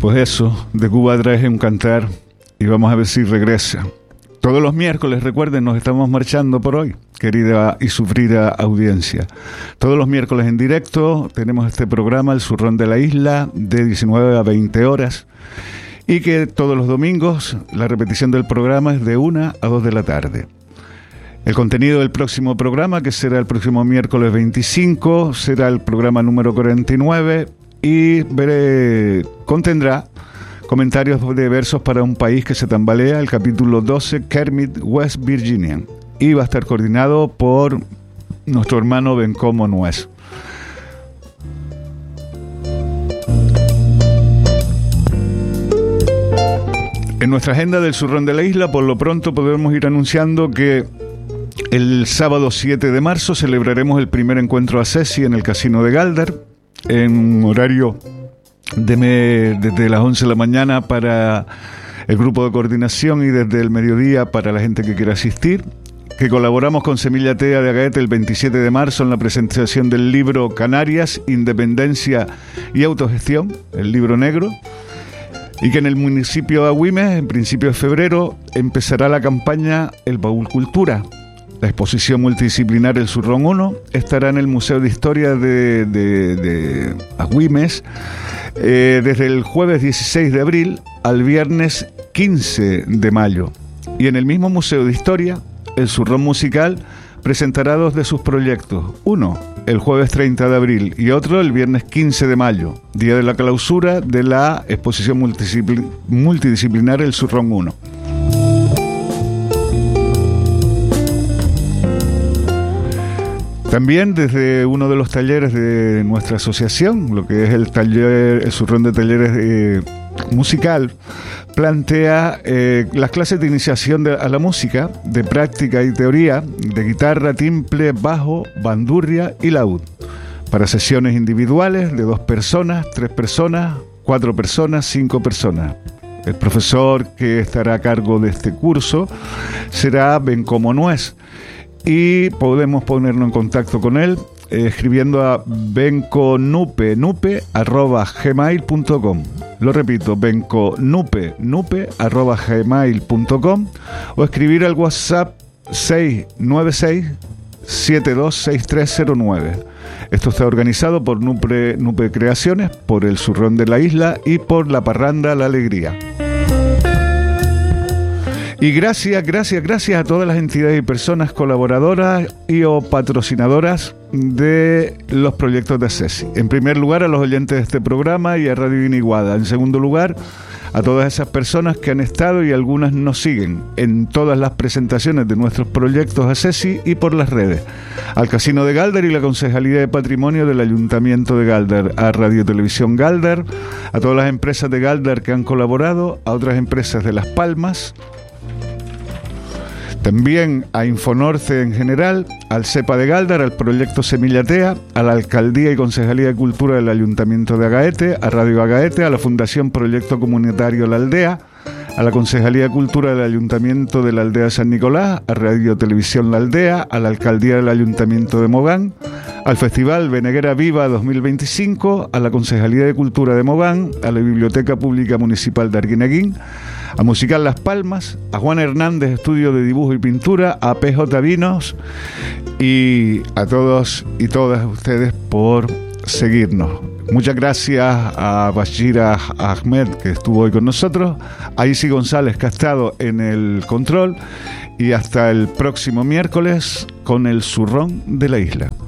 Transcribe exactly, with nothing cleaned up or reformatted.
Pues eso, de Cuba trae un cantar y vamos a ver si regresa. Todos los miércoles, recuerden, nos estamos marchando por hoy, querida y sufrida audiencia. Todos los miércoles en directo tenemos este programa, El Zurrón de la Isla, de diecinueve a veinte horas. Y que todos los domingos la repetición del programa es de una a dos de la tarde. El contenido del próximo programa, que será el próximo miércoles veinticinco, será el programa número cuarenta y nueve y veré, contendrá comentarios de versos para un país que se tambalea, el capítulo doce, Kermit, West Virginia. Y va a estar coordinado por nuestro hermano Bencomo Nuez. En nuestra agenda del Zurrón de la Isla, por lo pronto podemos ir anunciando que el sábado siete de marzo celebraremos el primer encuentro a Ceci en el Casino de Galdar, en horario de me, desde las once de la mañana para el grupo de coordinación y desde el mediodía para la gente que quiera asistir. Que colaboramos con Semilla Tea de Agaete el veintisiete de marzo en la presentación del libro Canarias, Independencia y Autogestión, el libro negro. Y que en el municipio de Agüimes, en principio de febrero, empezará la campaña El Baúl Cultura. La exposición multidisciplinar El Zurrón uno estará en el Museo de Historia de, de, de Agüimes eh, desde el jueves dieciséis de abril al viernes quince de mayo. Y en el mismo Museo de Historia, El Zurrón Musical presentará dos de sus proyectos. Uno, el jueves treinta de abril y otro el viernes quince de mayo, día de la clausura de la exposición multidiscipl- multidisciplinar El Zurrón uno. También desde uno de los talleres de nuestra asociación, lo que es el taller, el Zurrón de Talleres eh, Musical, plantea eh, las clases de iniciación de, a la música, de práctica y teoría, de guitarra, timple, bajo, bandurria y laúd, para sesiones individuales de dos personas, tres personas, cuatro personas, cinco personas. El profesor que estará a cargo de este curso será Bencomo Nuez, y podemos ponernos en contacto con él eh, escribiendo a benconupe nupe arroba gmail punto com. Lo repito, benconupe nupe arroba gmail punto com, o escribir al WhatsApp seis nueve seis, siete dos seis tres cero nueve. Esto está organizado por Nupe, Nupe Creaciones, por El Zurrón de la Isla y por La Parranda La Alegría. Y gracias, gracias, gracias a todas las entidades y personas colaboradoras y o patrocinadoras de los proyectos de Ceci. En primer lugar, a los oyentes de este programa y a Radio Iniguada. En segundo lugar, a todas esas personas que han estado y algunas nos siguen en todas las presentaciones de nuestros proyectos a Ceci y por las redes. Al Casino de Galdar y la Concejalía de Patrimonio del Ayuntamiento de Galdar, a Radio Televisión Galdar, a todas las empresas de Galdar que han colaborado, a otras empresas de Las Palmas, también a Infonorte en general, al CEPA de Galdar, al Proyecto Semilla Tea, a la Alcaldía y Concejalía de Cultura del Ayuntamiento de Agaete, a Radio Agaete, a la Fundación Proyecto Comunitario La Aldea, a la Concejalía de Cultura del Ayuntamiento de la Aldea de San Nicolás, a Radio Televisión La Aldea, a la Alcaldía del Ayuntamiento de Mogán, al Festival Beneguera Viva dos mil veinticinco, a la Concejalía de Cultura de Mogán, a la Biblioteca Pública Municipal de Arguineguín, a Musical Las Palmas, a Juan Hernández, Estudio de Dibujo y Pintura, a P J Vinos y a todos y todas ustedes por seguirnos. Muchas gracias a Bashira Ahmed, que estuvo hoy con nosotros, a Isi González, que ha estado en el control, y hasta el próximo miércoles con El Zurrón de la Isla.